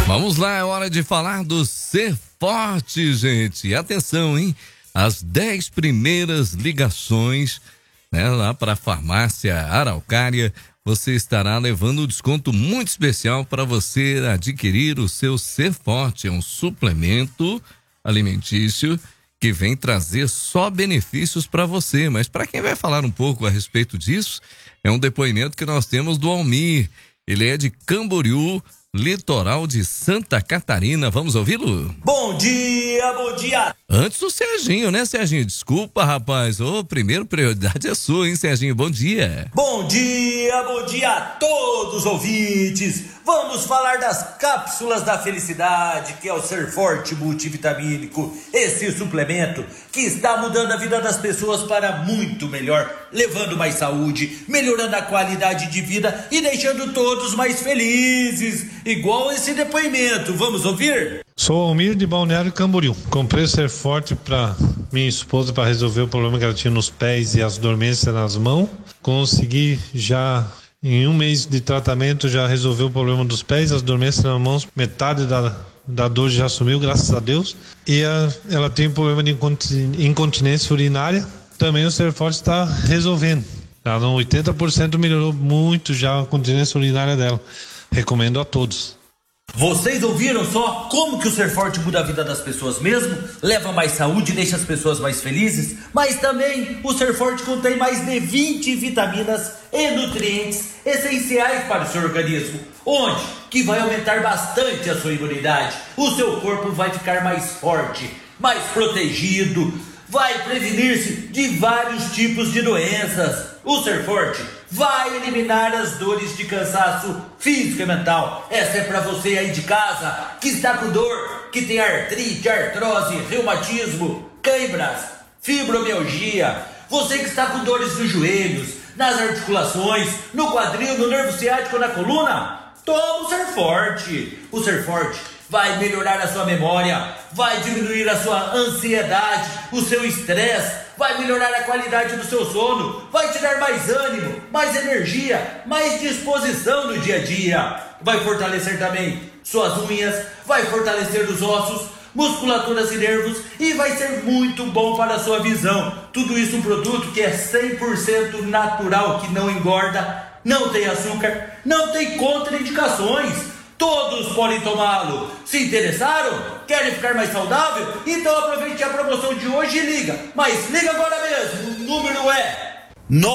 Vamos lá, é hora de falar do Ser Forte, gente. Atenção, hein? As 10 primeiras ligações, né, lá para a farmácia Araucária, você estará levando um desconto muito especial para você adquirir o seu Ser Forte. É um suplemento alimentício que vem trazer só benefícios para você. Mas para quem vai falar um pouco a respeito disso, é um depoimento que nós temos do Almir. Ele é de Camboriú, litoral de Santa Catarina. Vamos ouvi-lo? Bom dia, bom dia! Antes o Serginho, né, Serginho? Desculpa, rapaz. Primeiro prioridade é sua, hein, Serginho? Bom dia! Bom dia a todos os ouvintes! Vamos falar das cápsulas da felicidade, que é o Ser Forte multivitamínico, esse suplemento que está mudando a vida das pessoas para muito melhor, levando mais saúde, melhorando a qualidade de vida e deixando todos mais felizes, igual esse depoimento. Vamos ouvir? Sou Almir de Balneário Camboriú. Comprei o Ser Forte para minha esposa para resolver o problema que ela tinha nos pés e as dormências nas mãos. Consegui já, em um mês de tratamento, já resolveu o problema dos pés, as dormências nas mãos. Metade da dor já sumiu, graças a Deus. E ela tem problema de incontinência urinária. Também o Ser Forte está resolvendo. Ela, 80% melhorou muito já a continência urinária dela. Recomendo a todos. Vocês ouviram só como que o Ser Forte muda a vida das pessoas mesmo? Leva mais saúde e deixa as pessoas mais felizes? Mas também o Ser Forte contém mais de 20 vitaminas e nutrientes essenciais para o seu organismo. Onde? Que vai aumentar bastante a sua imunidade. O seu corpo vai ficar mais forte, mais protegido, vai prevenir-se de vários tipos de doenças. O Ser Forte vai eliminar as dores de cansaço físico e mental. Essa é para você aí de casa que está com dor, que tem artrite, artrose, reumatismo, câimbras, fibromialgia. Você que está com dores nos joelhos, nas articulações, no quadril, no nervo ciático, na coluna. Toma o Ser Forte. O Ser Forte vai melhorar a sua memória, vai diminuir a sua ansiedade, o seu estresse, vai melhorar a qualidade do seu sono, vai te dar mais ânimo, mais energia, mais disposição no dia a dia. Vai fortalecer também suas unhas, vai fortalecer os ossos, musculaturas e nervos e vai ser muito bom para a sua visão. Tudo isso um produto que é 100% natural, que não engorda, não tem açúcar, não tem contraindicações. Todos podem tomá-lo. Se interessaram? Querem ficar mais saudável? Então aproveite a promoção de hoje e liga. Mas liga agora mesmo. O número é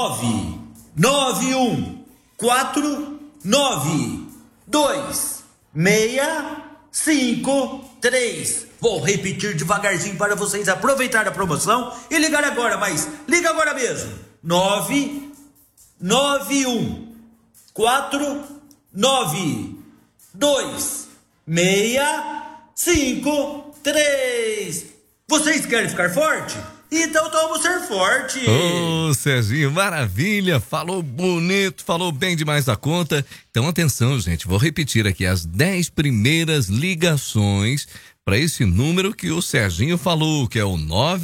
991492653. Vou repetir devagarzinho para vocês aproveitar a promoção e ligar agora. Mas liga agora mesmo. 991492653. Vocês querem ficar forte? Então toma o Ser Forte. Ô, Serginho, maravilha, falou bonito, falou bem demais da conta. Então atenção, gente, vou repetir aqui as 10 primeiras ligações para esse número que o Serginho falou, que é o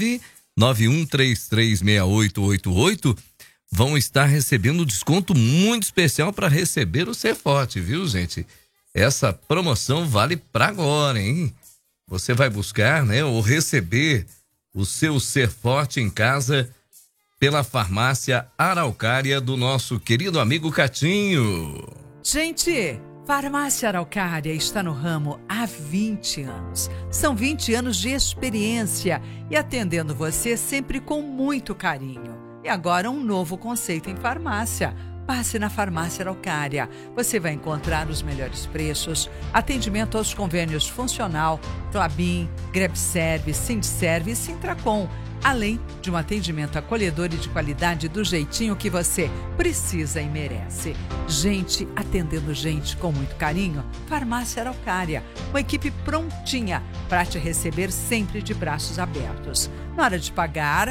991336888. Vão estar recebendo um desconto muito especial para receber o Ser Forte, viu, gente? Essa promoção vale para agora, hein? Você vai buscar, né, ou receber o seu Ser Forte em casa pela farmácia Araucária do nosso querido amigo Catinho. Gente, Farmácia Araucária está no ramo há 20 anos. São 20 anos de experiência e atendendo você sempre com muito carinho. E agora um novo conceito em farmácia. Passe na Farmácia Araucária. Você vai encontrar os melhores preços, atendimento aos convênios Funcional, Klabin, Grebserv, Sindserv e Sintracom, além de um atendimento acolhedor e de qualidade do jeitinho que você precisa e merece. Gente atendendo gente com muito carinho. Farmácia Araucária, uma equipe prontinha para te receber sempre de braços abertos. Na hora de pagar,